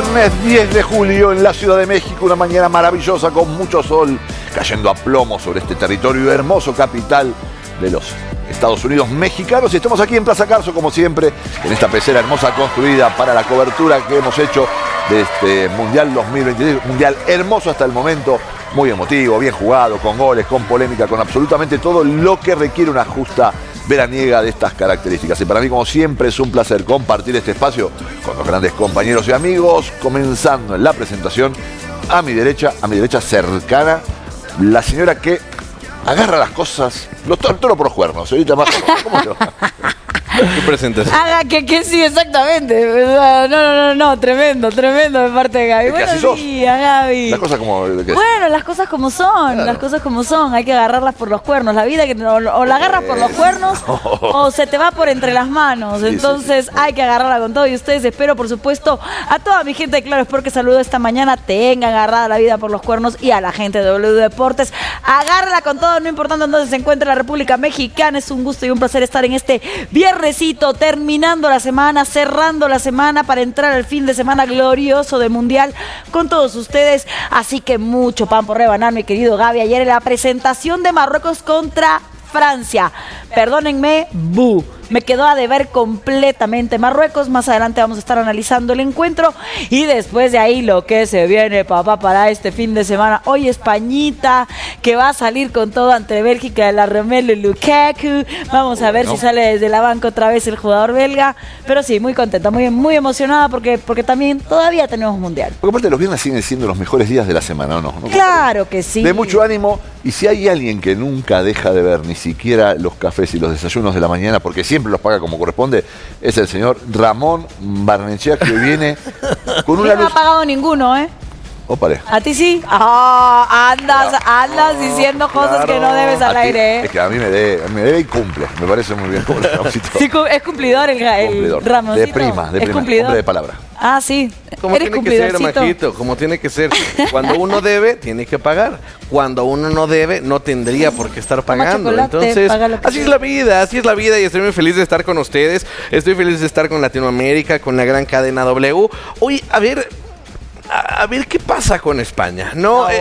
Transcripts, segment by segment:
Viernes 10 de julio en la Ciudad de México, una mañana maravillosa con mucho sol cayendo a plomo sobre este territorio hermoso, capital de los Estados Unidos mexicanos. Y estamos aquí en Plaza Carso, como siempre, en esta pecera hermosa construida para la cobertura que hemos hecho de este Mundial 2023. Mundial hermoso hasta el momento, muy emotivo, bien jugado, con goles, con polémica, con absolutamente todo lo que requiere una justa veraniega de estas características. Y para mí, como siempre, es un placer compartir este espacio con los grandes compañeros y amigos, comenzando en la presentación a mi derecha cercana, la señora que agarra las cosas, los toro por los cuernos, señorita Marta. ¿Cómo te va? ¿Qué presentación? Haga que sí, exactamente. No, tremendo de parte de Gaby. Buenos días, Gaby. Las cosas como... Bueno, las cosas como son, claro. Las cosas como son. Hay que agarrarlas por los cuernos. La vida que o la agarras por los cuernos o se te va por entre las manos. Entonces hay que agarrarla con todo. Y ustedes espero, por supuesto, a toda mi gente de Claro Sport que saludo esta mañana, tenga agarrada la vida por los cuernos, y a la gente de W Deportes, agárrala con todo, no importando dónde se encuentre la República Mexicana. Es un gusto y un placer estar en este viernesito, terminando la semana, cerrando la semana para entrar al fin de semana glorioso de Mundial con todos ustedes. Así que mucho pan por rebanar, mi querido Gaby. Ayer en la presentación de Marruecos contra Francia, perdónenme, me quedó a deber completamente Marruecos. Más adelante vamos a estar analizando el encuentro y después de ahí lo que se viene, papá, para este fin de semana. Hoy Españita, que va a salir con todo ante Bélgica de la Romelu Lukaku. Vamos a ver si sale desde la banca otra vez el jugador belga. Pero sí, muy contenta, muy emocionada porque también todavía tenemos Mundial. Porque aparte los viernes siguen siendo los mejores días de la semana, ¿o no? Claro que sí. De mucho ánimo. Y si hay alguien que nunca deja de ver ni siquiera los cafés y los desayunos de la mañana, porque siempre los paga como corresponde, es el señor Ramón Barnechea, que viene con una luz... No ha pagado ninguno, ¿eh? Ópale. ¿A ti sí? Andas diciendo cosas que no debes al aire, ¿eh? Es que a mí me debe y cumple. Me parece muy bien. Sí, es cumplidor el Ramoncito. De prima, cumplidor. Hombre de palabra. Ah, sí. Como tiene que ser, Majito, como tiene que ser. Cuando uno debe, tiene que pagar. Cuando uno no debe, no tendría por qué estar pagando. Entonces, así es la vida y estoy muy feliz de estar con ustedes. Estoy feliz de estar con Latinoamérica, con la gran cadena W. Hoy, a ver qué pasa con España.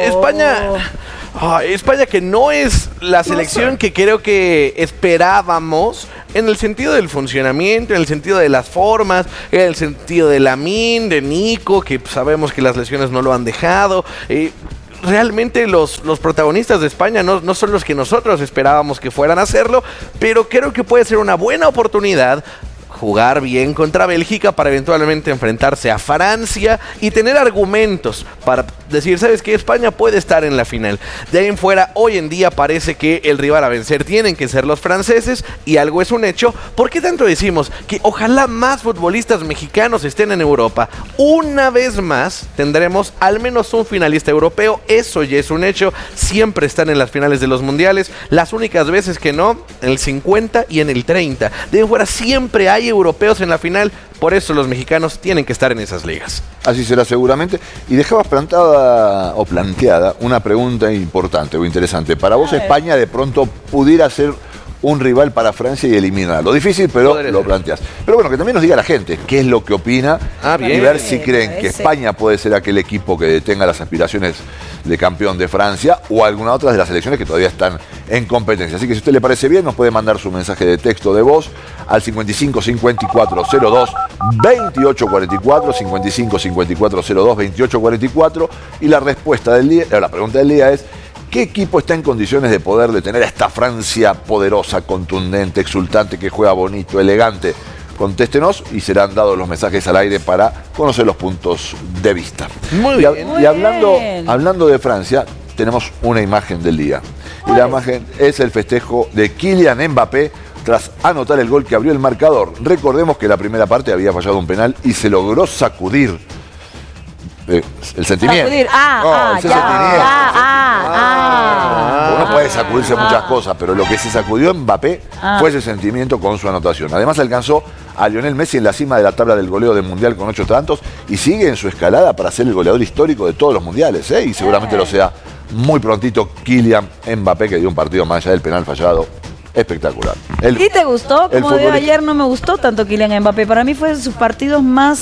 España que no es la selección que creo que esperábamos en el sentido del funcionamiento, en el sentido de las formas, en el sentido de Lamine, de Nico, que sabemos que las lesiones no lo han dejado. Realmente los protagonistas de España no son los que nosotros esperábamos que fueran a hacerlo, pero creo que puede ser una buena oportunidad jugar bien contra Bélgica para eventualmente enfrentarse a Francia y tener argumentos para decir, ¿sabes qué? España puede estar en la final. De ahí en fuera, hoy en día parece que el rival a vencer tienen que ser los franceses, y algo es un hecho. ¿Por qué tanto decimos que ojalá más futbolistas mexicanos estén en Europa? Una vez más tendremos al menos un finalista europeo, eso ya es un hecho. Siempre están en las finales de los mundiales, las únicas veces que no, en el 50 y en el 30. De ahí en fuera siempre hay europeos en la final, por eso los mexicanos tienen que estar en esas ligas. Así será seguramente. Y dejabas planteada una pregunta importante o interesante. Para vos, España de pronto pudiera ser un rival para Francia y eliminarlo. Difícil, pero lo planteas. Pero bueno, que también nos diga la gente qué es lo que opina y ver si creen que España puede ser aquel equipo que tenga las aspiraciones de campeón de Francia o alguna otra de las selecciones que todavía están en competencia. Así que si a usted le parece bien, nos puede mandar su mensaje de texto de voz al 55 54 02 28 44, 55 54 02 28 44, y la respuesta del día, la pregunta del día es: ¿qué equipo está en condiciones de poder detener a esta Francia poderosa, contundente, exultante, que juega bonito, elegante? Contéstenos y serán dados los mensajes al aire para conocer los puntos de vista. Muy bien. Y hablando de Francia, tenemos una imagen del día. Y la imagen es el festejo de Kylian Mbappé tras anotar el gol que abrió el marcador. Recordemos que la primera parte había fallado un penal y se logró sacudir el sentimiento. Uno puede sacudirse muchas cosas, pero lo que se sacudió Mbappé fue ese sentimiento con su anotación. Además alcanzó a Lionel Messi en la cima de la tabla del goleo del Mundial con 8 tantos y sigue en su escalada para ser el goleador histórico de todos los mundiales, y seguramente lo sea muy prontito Kylian Mbappé, que dio un partido más allá del penal fallado espectacular. ¿Y te gustó? Como dio ayer, no me gustó tanto Kylian Mbappé. Para mí fue de sus partidos más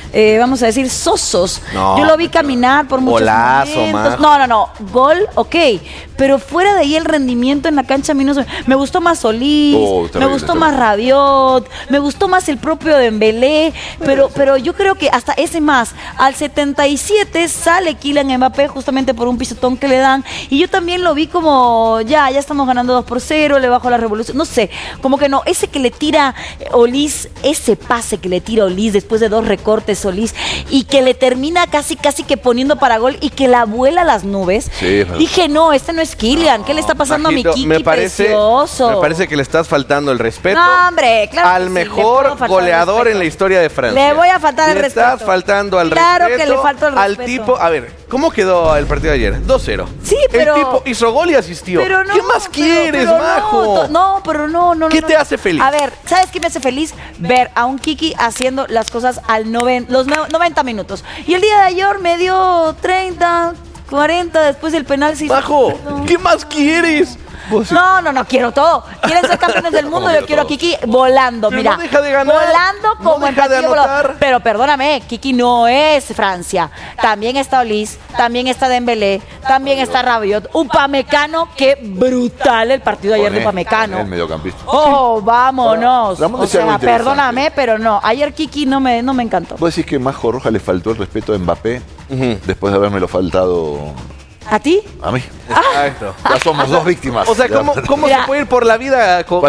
vamos a decir, sosos. No, yo lo vi caminar por muchos golazo, momentos. Majo. No. Gol, ok. Pero fuera de ahí el rendimiento en la cancha a mí no se... Me gustó más Solís, me gustó más Rabiot, me gustó más el propio Dembélé, pero yo creo que hasta ese más. Al 77 sale Kylian Mbappé justamente por un pisotón que le dan. Y yo también lo vi como, ya estamos ganando 2-0, le bajo la revolución. No sé, como que no. Ese que le tira Olís, ese pase que le tira Olís después de 2 recortes Olís y que le termina casi que poniendo para gol y que la vuela a las nubes. Sí, dije, no, este no es Kylian. ¿Qué le está pasando Majito, a mi Kiki me parece que le estás faltando el respeto No, hombre, claro al que sí, mejor le puedo faltar goleador el respeto. en la historia de Francia. Le voy a faltar el respeto. Le estás faltando al Claro respeto. que le falto el respeto. Al tipo, a ver, ¿cómo quedó el partido de ayer? 2-0. Sí, pero... El tipo hizo gol y asistió. Pero no, ¿Qué más quieres, pero Majo? No, pero no. ¿Qué te hace feliz? A ver, ¿sabes qué me hace feliz? Ver a un Kiki haciendo las cosas los 90 minutos. Y el día de ayer me dio 30, 40 después del penal. Sí, Majo, ¿qué más quieres? No, quiero todo. Quieren ser campeones del mundo, yo quiero a Kiki volando, Pero mira. no deja de ganar, volando como no en deja de partido volador. anotar. Pero perdóname, Kiki no es Francia. También está Olís, también está Dembélé, también está Rabiot. Upamecano, qué brutal el partido de ayer de Upamecano. El mediocampista. Oh, vámonos. Ramón O decía algo sea, interesante. perdóname, pero no. Ayer Kiki no me encantó. ¿Vos decís que Majo Roja le faltó el respeto a Mbappé después de habérmelo faltado ¿A ti? a mí? Exacto. Ya somos 2 víctimas. O sea, ¿cómo Mira. se puede ir por la vida con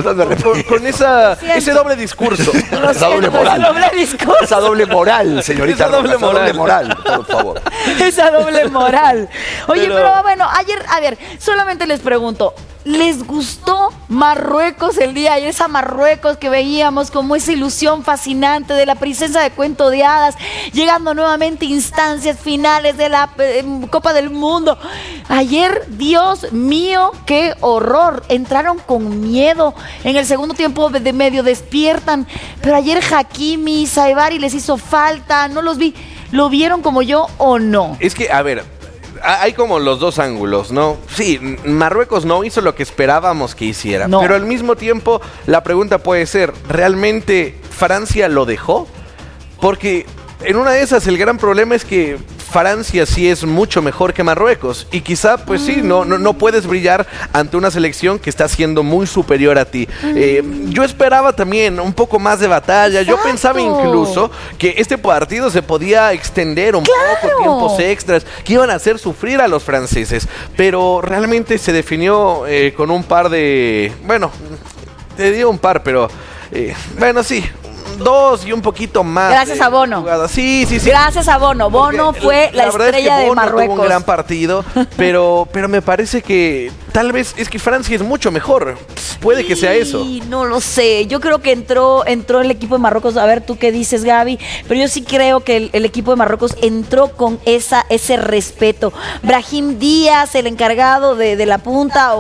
ese doble discurso? Esa doble moral. Ese doble discurso. Esa doble moral, señorita. Esa doble Roja, moral. moral, por favor. Esa doble moral. Oye, Pero- pero bueno, ayer, a ver, solamente les pregunto, ¿les gustó Marruecos el día de ayer? Esa Marruecos que veíamos como esa ilusión fascinante de la princesa de cuento de hadas, llegando nuevamente a instancias finales de la Copa del Mundo. Ayer, Dios mío, qué horror. Entraron con miedo. En el segundo tiempo de medio despiertan. Pero ayer Hakimi, Saibari les hizo falta. No los vi. ¿Lo vieron como yo o no? Es que, a ver, hay como los dos ángulos, ¿no? Sí, Marruecos no hizo lo que esperábamos que hiciera. No. Pero al mismo tiempo, la pregunta puede ser, ¿realmente Francia lo dejó? Porque en una de esas el gran problema es que Francia sí es mucho mejor que Marruecos. Y quizá, pues sí, no puedes brillar ante una selección que está siendo muy superior a ti. Yo esperaba también un poco más de batalla. Yo Exacto. pensaba incluso que este partido se podía extender un poco, tiempos extras, que iban a hacer sufrir a los franceses. Pero realmente se definió con un par de... Bueno, te digo un par, pero... bueno, sí... 2 y un poquito más. Gracias a Bono. Jugadas. Sí. Gracias a Bono. Bono Porque fue la verdad estrella es que de Bono Marruecos. tuvo un gran partido, pero me parece que tal vez es que Francia es mucho mejor. Puede que sea eso. Sí, no lo sé. Yo creo que entró el equipo de Marruecos. A ver, tú qué dices, Gaby. Pero yo sí creo que el equipo de Marruecos entró con ese respeto. Brahim Díaz, el encargado de la punta,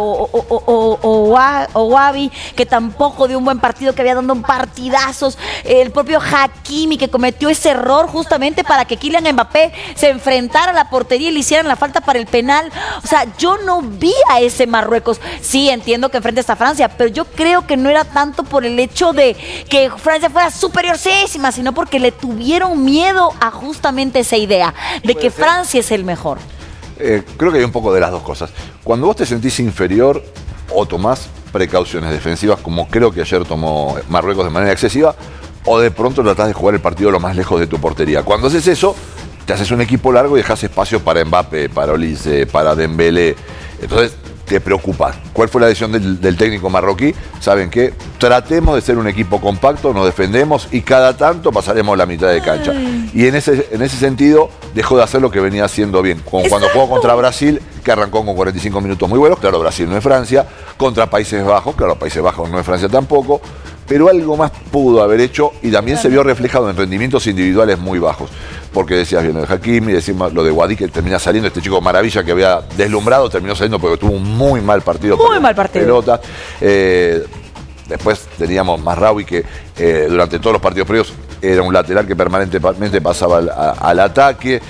o Wabi, que tampoco dio un buen partido, que había dado un partidazos. El propio Hakimi, que cometió ese error justamente para que Kylian Mbappé se enfrentara a la portería y le hicieran la falta para el penal. O sea, yo no vi a ese Marruecos. Sí, entiendo que enfrente está Francia, pero yo creo que no era tanto por el hecho de que Francia fuera superiorísima, sino porque le tuvieron miedo a justamente esa idea de que Francia es el mejor. Creo que hay un poco de las dos cosas. Cuando vos te sentís inferior o tomás precauciones defensivas, como creo que ayer tomó Marruecos de manera excesiva, o de pronto tratás de jugar el partido lo más lejos de tu portería. Cuando haces eso, te haces un equipo largo y dejas espacio para Mbappé, para Olís, para Dembélé. Entonces te preocupas. ¿Cuál fue la decisión del técnico marroquí? ¿Saben qué? Tratemos de ser un equipo compacto, nos defendemos y cada tanto pasaremos la mitad de cancha. Y en ese sentido dejó de hacer lo que venía haciendo bien. Como cuando jugó contra Brasil, que arrancó con 45 minutos muy buenos. Claro, Brasil no es Francia. Contra Países Bajos, claro, Países Bajos no es Francia tampoco. Pero algo más pudo haber hecho y también se vio reflejado en rendimientos individuales muy bajos. Porque decías bien lo de Hakimi, decimos lo de Wadi, que termina saliendo, este chico maravilla que había deslumbrado, terminó saliendo porque tuvo un muy mal partido. Muy mal partido. Pelota. Después teníamos Mazraoui, que durante todos los partidos previos era un lateral que permanentemente pasaba al ataque.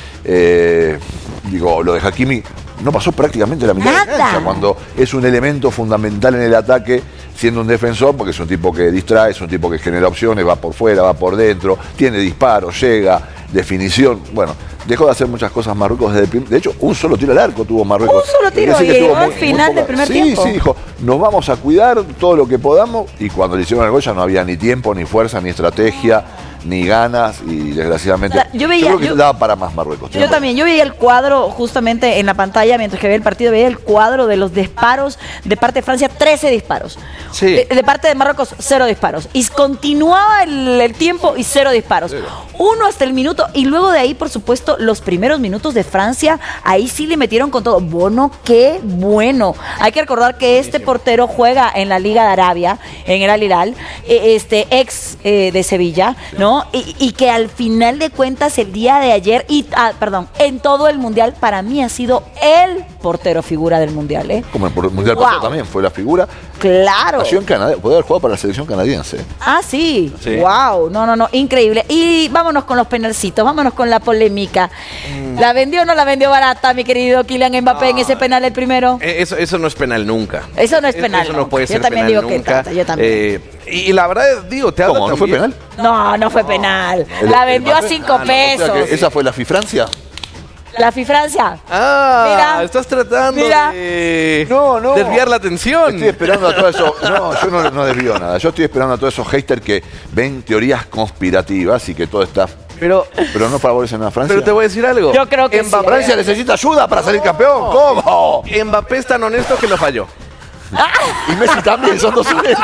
Lo de Hakimi no pasó prácticamente la mitad de la cancha, cuando es un elemento fundamental en el ataque, siendo un defensor, porque es un tipo que distrae, es un tipo que genera opciones, va por fuera, va por dentro, tiene disparos, llega. definición. Bueno, dejó de hacer muchas cosas Marruecos de hecho, un solo tiro al arco tuvo Marruecos. Un solo tiro, y llegó al final del primer tiempo. Sí, dijo, nos vamos a cuidar todo lo que podamos, y cuando le hicieron el gol ya no había ni tiempo, ni fuerza, ni estrategia, ni ganas, y desgraciadamente yo creo que daba para más Marruecos. Yo también, yo veía el cuadro justamente en la pantalla mientras que veía el partido, veía el cuadro de los disparos de parte de Francia, 13 disparos. Sí. De parte de Marruecos, 0 disparos. Y continuaba el tiempo y 0 disparos. 1 hasta el minuto, y luego de ahí, por supuesto, los primeros minutos de Francia, ahí sí le metieron con todo. Bono, qué bueno. Hay que recordar que este portero juega en la Liga de Arabia, en el Al Hilal, ex de Sevilla, ¿no? Y que al final de cuentas el día de ayer, en todo el Mundial, para mí ha sido el portero figura del Mundial, ¿eh? Como el Mundial pasado también fue la figura. Claro. Nació en Canadá, puede haber jugado para la selección canadiense. Ah, sí. Wow, no, increíble. Y vámonos con los penalcitos, vámonos con la polémica. ¿La vendió o no la vendió barata, mi querido Kylian Mbappé, en ese penal el primero? Eso no es penal nunca. Eso no es penal. Eso no puede ser yo también penal digo nunca. Que yo también. Y la verdad, digo, te hablo. ¿Cómo? ¿No fue penal? No fue penal. La vendió a 5 pesos. O sea que ¿esa fue la FIFrancia? La FIFrancia. Mira, estás tratando de desviar la atención. Estoy esperando a todo eso. No, yo no desvío nada. Yo estoy esperando a todos esos haters que ven teorías conspirativas y que todo está... Pero no favorecen a Francia. Pero te voy a decir algo. Yo creo que Francia necesita ayuda para salir campeón. ¿Cómo? Mbappé es tan honesto que lo falló. Y Messi también, son dos honestos.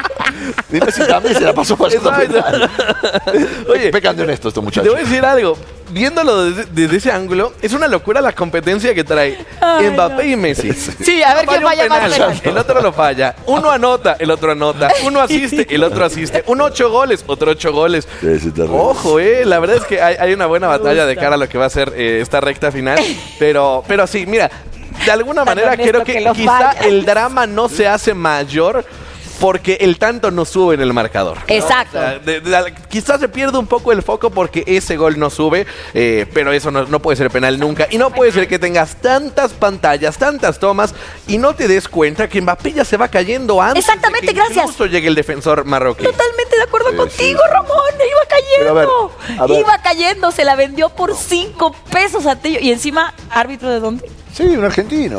Y Messi también se la pasó fallando penal. Oye, pecan de honestos estos muchachos. Te voy a decir algo. Viéndolo desde ese ángulo, es una locura la competencia que trae Mbappé y Messi. Sí, a ver quién falla más penal. El otro lo falla. Uno anota, el otro anota. Uno asiste, el otro asiste. Uno 8 goles, otro 8 goles. Ojo, la verdad es que hay una buena batalla de cara a lo que va a ser esta recta final. Pero sí, mira, de alguna manera creo que quizá el drama no se hace mayor porque el tanto no sube en el marcador, ¿no? Exacto. O sea, quizás se pierde un poco el foco porque ese gol no sube, pero eso no puede ser penal nunca. Y no puede ser que tengas tantas pantallas, tantas tomas y no te des cuenta que Mbappé ya se va cayendo antes. Exactamente, de que gracias. Justo llegue el defensor marroquí. Totalmente de acuerdo contigo, Ramón. Iba cayendo. Iba cayendo, se la vendió por 5 pesos a Tello. Y encima, ¿árbitro de dónde? Sí, un argentino.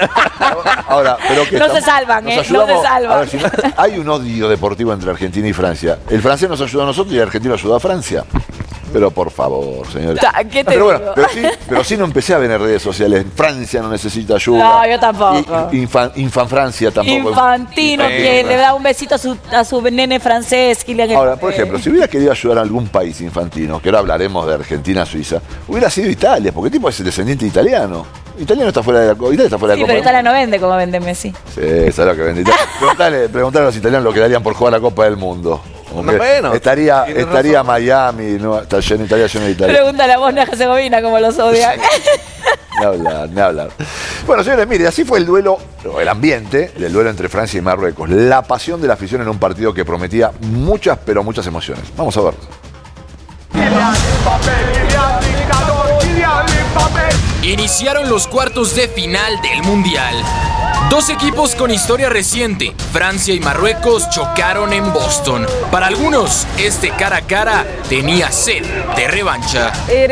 Ahora, pero que no se salvan, no se salvan. A ver, si hay un odio deportivo entre Argentina y Francia. El francés nos ayuda a nosotros y el argentino ayuda a Francia. Pero por favor, señores. ¿Qué te digo? Pero sí no empecé a ver en redes sociales. Francia no necesita ayuda. No, yo tampoco. Francia tampoco. Infantino, que le da un besito a su nene francés. Ahora, por ejemplo, si hubiera querido ayudar a algún país infantino, que ahora hablaremos de Argentina, Suiza, hubiera sido Italia, porque el tipo es descendiente italiano. Italiano está fuera de la Copa. Italia está fuera de la Copa. Pero Italia no vende como vende Messi. Sí, sabes lo que vende Italia. Preguntale a los italianos lo que darían por jugar la Copa del Mundo. Bueno, estaría Miami, no, está lleno Italia, lleno de Italia. Pregúntale a Bosnia Herzegovina como los odian. Ni hablar. Bueno, señores, mire, así fue el duelo, el ambiente del duelo entre Francia y Marruecos. La pasión de la afición en un partido que prometía muchas, pero muchas emociones. Vamos a ver. Iniciaron los cuartos de final del Mundial. Dos equipos con historia reciente, Francia y Marruecos, chocaron en Boston. Para algunos, este cara a cara tenía sed de revancha.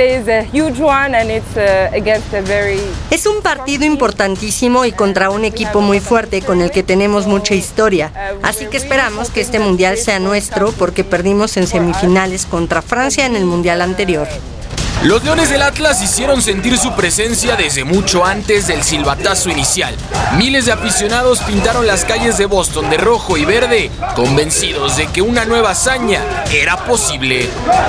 Es un partido importantísimo y contra un equipo muy fuerte con el que tenemos mucha historia. Así que esperamos que este Mundial sea nuestro porque perdimos en semifinales contra Francia en el Mundial anterior. Los Leones del Atlas hicieron sentir su presencia desde mucho antes del silbatazo inicial. Miles de aficionados pintaron las calles de Boston de rojo y verde, convencidos de que una nueva hazaña era posible.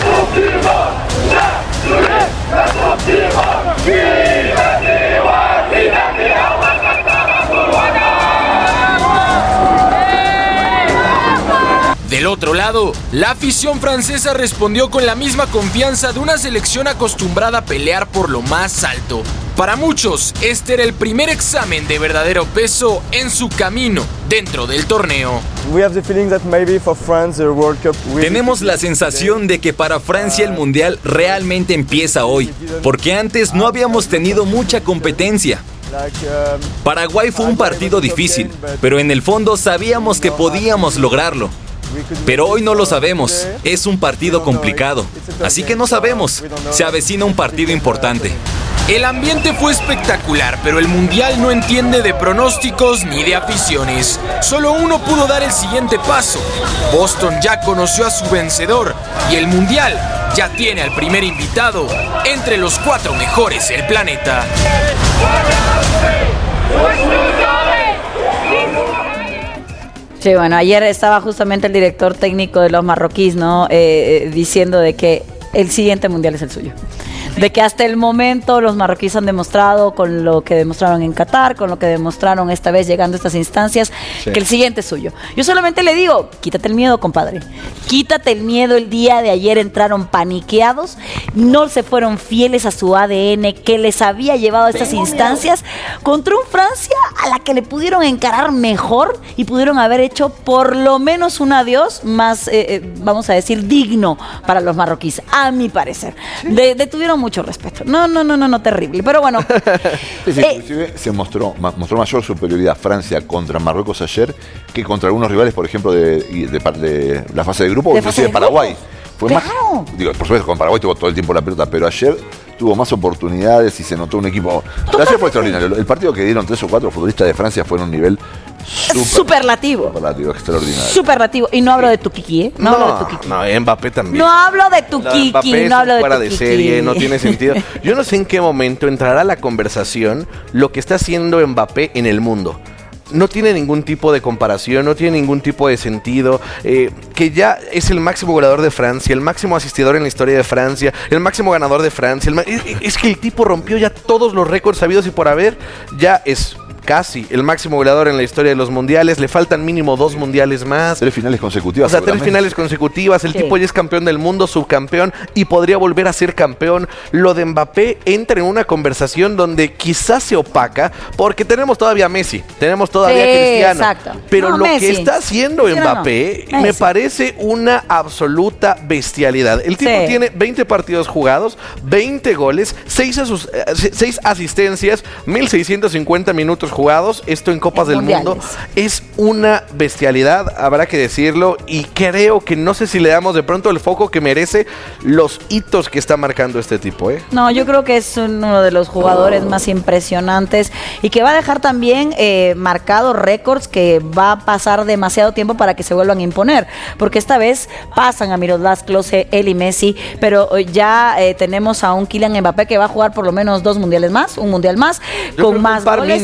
Del otro lado, la afición francesa respondió con la misma confianza de una selección acostumbrada a pelear por lo más alto. Para muchos, este era el primer examen de verdadero peso en su camino dentro del torneo. Tenemos la sensación de que para Francia el Mundial realmente empieza hoy, porque antes no habíamos tenido mucha competencia. Paraguay fue un partido difícil, pero en el fondo sabíamos que podíamos lograrlo. Pero hoy no lo sabemos. Es un partido complicado. Así que no sabemos. Se avecina un partido importante. El ambiente fue espectacular, pero el Mundial no entiende de pronósticos ni de aficiones. Solo uno pudo dar el siguiente paso. Boston ya conoció a su vencedor y el Mundial ya tiene al primer invitado entre los 4 mejores del planeta. Sí, bueno, ayer estaba justamente el director técnico de los marroquíes, ¿no? Diciendo de que el siguiente Mundial es el suyo. De que hasta el momento los marroquíes han demostrado, con lo que demostraron en Qatar, con lo que demostraron esta vez llegando a estas instancias, que el siguiente es suyo. Yo solamente le digo, quítate el miedo, compadre. Quítate el miedo. El día de ayer entraron paniqueados, no se fueron fieles a su ADN que les había llevado a estas instancias contra un Francia a la que le pudieron encarar mejor y pudieron haber hecho por lo menos un adiós más, vamos a decir, digno para los marroquíes, a mi parecer. Tuvieron mucho respeto. No, terrible. Pero bueno. Sí, inclusive se mostró mayor superioridad Francia contra Marruecos ayer que contra algunos rivales, por ejemplo, de la fase de grupo, o inclusive Paraguay. Fue más, por supuesto, con Paraguay tuvo todo el tiempo la pelota, pero ayer tuvo más oportunidades y se notó un equipo. Ayer fue extraordinario. El partido que dieron 3 o 4 futbolistas de Francia fue en un nivel superlativo, extraordinario. Superlativo. Y no hablo de tu Kiki, ¿eh? No hablo de tu Kiki. No, Mbappé también. No hablo de tu Kiki, Mbappé no hablo de tu fuera Kiki. de serie, no tiene sentido. Yo no sé en qué momento entrará a la conversación lo que está haciendo Mbappé en el mundo. No tiene ningún tipo de comparación, no tiene ningún tipo de sentido, que ya es el máximo goleador de Francia, el máximo asistidor en la historia de Francia, el máximo ganador de Francia. Es que el tipo rompió ya todos los récords sabidos y por haber, ya es casi el máximo goleador en la historia de los mundiales. Le faltan mínimo 2 mundiales más. 3 finales consecutivas. O sea, 3 finales consecutivas. El tipo ya es campeón del mundo, subcampeón y podría volver a ser campeón. Lo de Mbappé entra en una conversación donde quizás se opaca porque tenemos todavía a Messi, tenemos todavía a Cristiano. Exacto. Pero no, lo Messi. que está haciendo Mbappé me parece una absoluta bestialidad. El tipo tiene 20 partidos jugados, 20 goles, 6 asistencias, 1.650 minutos jugados, esto en Copas del Mundo. Es una bestialidad, habrá que decirlo, y creo que no sé si le damos de pronto el foco que merece los hitos que está marcando este tipo, ¿eh? No, yo creo que es uno de los jugadores más impresionantes y que va a dejar también marcados récords que va a pasar demasiado tiempo para que se vuelvan a imponer, porque esta vez pasan a Miroslav Klose, él y Messi, pero ya tenemos a un Kylian Mbappé que va a jugar por lo menos 2 mundiales más, un mundial más, con más goles.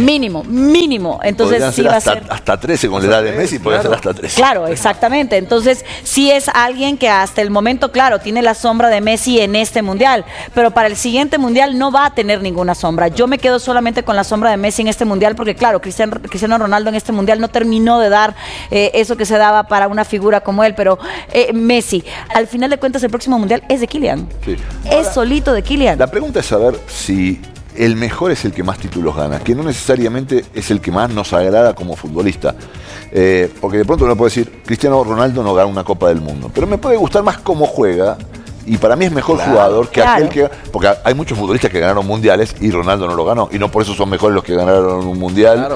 Mínimo. Entonces podrían sí ser va a ser hasta 13 con la edad de Messi, podría ser hasta 13. Claro, exactamente. Entonces sí es alguien que hasta el momento, claro, tiene la sombra de Messi en este mundial, pero para el siguiente mundial no va a tener ninguna sombra. Yo me quedo solamente con la sombra de Messi en este mundial porque, claro, Cristiano Ronaldo en este mundial no terminó de dar eso que se daba para una figura como él, pero Messi, al final de cuentas, el próximo mundial es de Kylian. Sí. Es solito de Kylian. La pregunta es saber si el mejor es el que más títulos gana, que no necesariamente es el que más nos agrada como futbolista. Porque de pronto uno puede decir, Cristiano Ronaldo no gana una Copa del Mundo, pero me puede gustar más cómo juega, y para mí es mejor jugador que aquel que... Porque hay muchos futbolistas que ganaron mundiales y Ronaldo no lo ganó, y no por eso son mejores los que ganaron un mundial.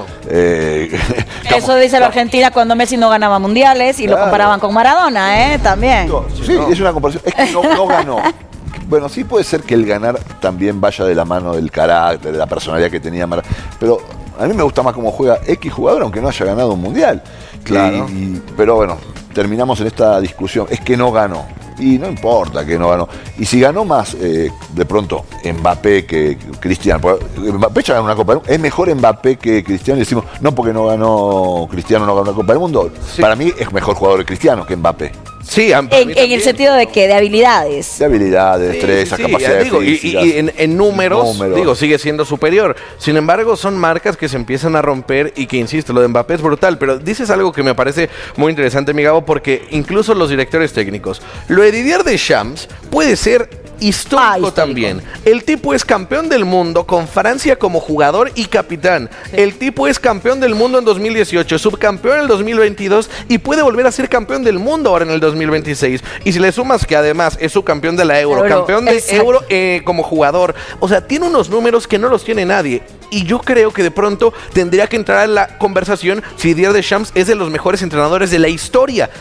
Eso dice la Argentina cuando Messi no ganaba mundiales y lo comparaban con Maradona, también. Es una comparación, es que no ganó. Bueno, sí puede ser que el ganar también vaya de la mano del carácter, de la personalidad que tenía Maradona, pero a mí me gusta más cómo juega X jugador, aunque no haya ganado un mundial. Claro. Pero bueno, terminamos en esta discusión. Es que no ganó. Y no importa que no ganó. Y si ganó más, de pronto, Mbappé que Cristiano. Mbappé ya ganó una Copa del Mundo. Es mejor Mbappé que Cristiano. Y decimos, no porque no ganó Cristiano, no ganó una Copa del Mundo. Sí. Para mí es mejor jugador Cristiano que Mbappé. Sí, en el sentido de que de habilidades. De habilidades, destreza, capacidades físicas. Y en números, sigue siendo superior. Sin embargo, son marcas que se empiezan a romper y que, insisto, lo de Mbappé es brutal. Pero dices algo que me parece muy interesante, mi Gabo, porque incluso los directores técnicos, lo de Didier Deschamps puede ser histórico también. El tipo es campeón del mundo con Francia como jugador y capitán. Sí. El tipo es campeón del mundo en 2018, subcampeón en el 2022 y puede volver a ser campeón del mundo ahora en el 2026. Y si le sumas que además es subcampeón de la Euro, campeón de Euro como jugador, o sea, tiene unos números que no los tiene nadie. Y yo creo que de pronto tendría que entrar en la conversación si Didier Deschamps es de los mejores entrenadores de la historia.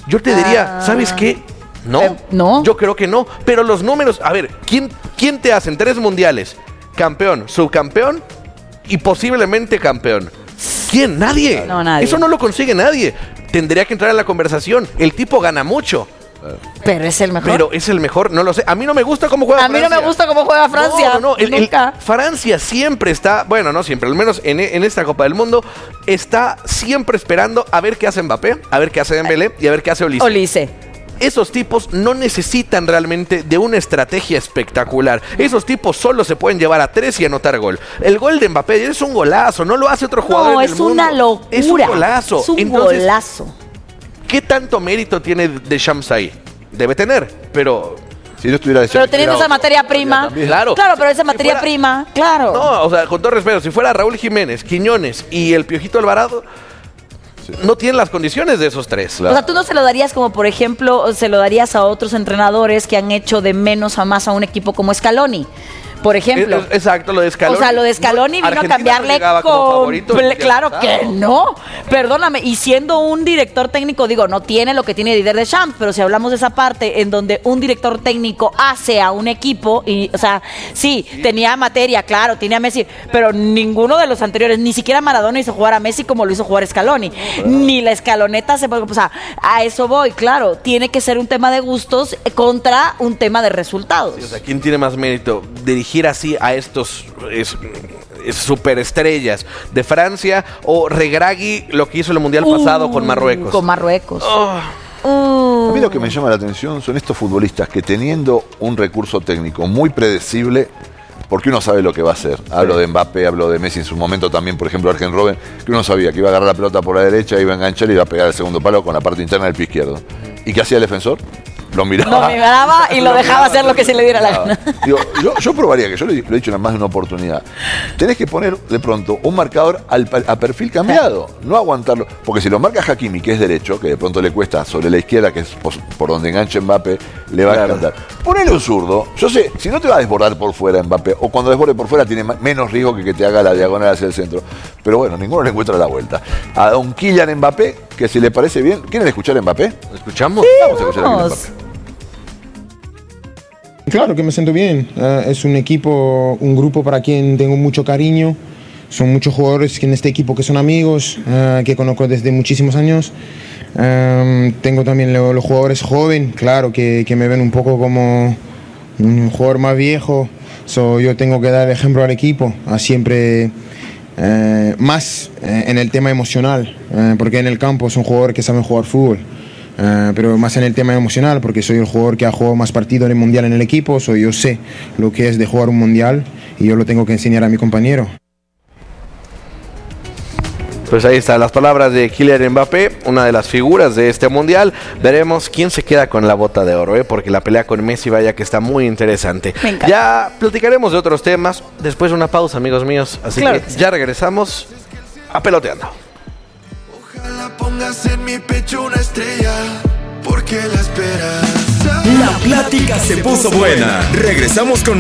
Yo te diría, ¿sabes qué? No, no. Yo creo que no. Pero los números, a ver, ¿quién te hace en 3 mundiales? Campeón, subcampeón y posiblemente campeón. ¿Quién? Nadie. No, nadie. Eso no lo consigue nadie. Tendría que entrar en la conversación. El tipo gana mucho. Pero es el mejor. Pero es el mejor, no lo sé. A mí no me gusta cómo juega Francia. A mí no me gusta cómo juega Francia. No. Nunca. Francia siempre está, bueno, no siempre, al menos en esta Copa del Mundo, está siempre esperando a ver qué hace Mbappé, a ver qué hace Dembélé y a ver qué hace Olise. Esos tipos no necesitan realmente de una estrategia espectacular. Esos tipos solo se pueden llevar a 3 y anotar gol. El gol de Mbappé es un golazo, no lo hace otro jugador en el mundo. No, es una locura. Es un golazo. Es un golazo. ¿Qué tanto mérito tiene Deschamps ahí? Debe tener, pero... Si no estuviera pero teniendo esa materia prima. Claro, pero esa materia prima, claro. No, o sea, con todo respeto, si fuera Raúl Jiménez, Quiñones y el Piojito Alvarado, no tienen las condiciones de esos 3. Claro. O sea, tú no se lo darías como, por ejemplo, se lo darías a otros entrenadores que han hecho de menos a más a un equipo como Scaloni. Por ejemplo. Exacto, lo de Scaloni. O sea, lo de Scaloni vino a cambiarle claro que no. Perdóname. Y siendo un director técnico, digo, no tiene lo que tiene Didier Deschamps, pero si hablamos de esa parte en donde un director técnico hace a un equipo, y, o sea, sí, tenía materia, claro, tenía a Messi, pero ninguno de los anteriores, ni siquiera Maradona hizo jugar a Messi como lo hizo jugar Scaloni. Ni la escaloneta se puede. O sea, a eso voy, claro. Tiene que ser un tema de gustos contra un tema de resultados. Sí, o sea, ¿quién tiene más mérito? Dirigir así a estos superestrellas de Francia o Regragui lo que hizo en el Mundial pasado con Marruecos. Con Marruecos. A mí lo que me llama la atención son estos futbolistas que teniendo un recurso técnico muy predecible, porque uno sabe lo que va a hacer. Hablo de Mbappé, hablo de Messi en su momento también, por ejemplo, Arjen Robben, que uno sabía que iba a agarrar la pelota por la derecha, iba a enganchar y iba a pegar el segundo palo con la parte interna del pie izquierdo. ¿Y qué hacía el defensor? Lo miraba y lo dejaba hacer lo que se le diera la gana. Digo, yo probaría, que yo lo he dicho en más de una oportunidad. Tenés que poner de pronto un marcador a perfil cambiado, no aguantarlo. Porque si lo marca Hakimi, que es derecho, que de pronto le cuesta sobre la izquierda, que es por donde enganche Mbappé, le va a encantar. Ponele un zurdo. Yo sé, si no te va a desbordar por fuera Mbappé, o cuando desborde por fuera tiene menos riesgo que te haga la diagonal hacia el centro. Pero bueno, ninguno le encuentra la vuelta. A un Kylian Mbappé, que si le parece bien. ¿Quieren escuchar a Mbappé? ¿Lo escuchamos? Sí, vamos a escuchar a Mbappé. Claro que me siento bien. Es un equipo, un grupo para quien tengo mucho cariño. Son muchos jugadores en este equipo que son amigos, que conozco desde muchísimos años. Tengo también los jugadores jóvenes, claro, que me ven un poco como un jugador más viejo. Yo tengo que dar ejemplo al equipo, a siempre más en el tema emocional, porque en el campo son jugadores que saben jugar fútbol. Pero más en el tema emocional, porque soy el jugador que ha jugado más partidos en el Mundial en el equipo, yo sé lo que es de jugar un Mundial y yo lo tengo que enseñar a mi compañero. Pues ahí están las palabras de Kylian Mbappé, una de las figuras de este Mundial. Veremos quién se queda con la bota de oro, porque la pelea con Messi, vaya que está muy interesante. Ya platicaremos de otros temas después de una pausa, amigos míos, así claro que ya regresamos a Peloteando. Pongas en mi pecho una estrella, porque la esperas. La plática se puso buena. Regresamos con